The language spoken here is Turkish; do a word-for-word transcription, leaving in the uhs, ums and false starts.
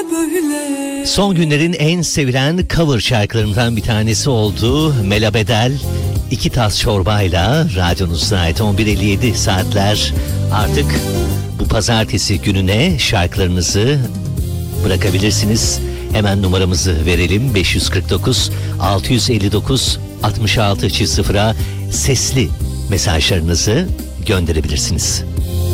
Son günlerin en sevilen cover şarkılarından bir tanesi oldu. Mela Bedel, iki tas çorbayla radyonuzda ait on bir elli yedi saatler. Artık bu pazartesi gününe şarkılarınızı bırakabilirsiniz. Hemen numaramızı verelim: beş yüz kırk dokuz altı yüz elli dokuz altmış altı sıfıra sesli mesajlarınızı gönderebilirsiniz.